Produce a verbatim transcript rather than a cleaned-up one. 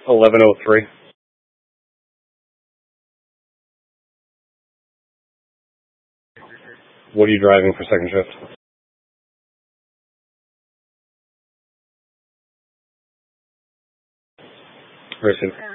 eleven oh three. What are you driving for second shift? Very soon.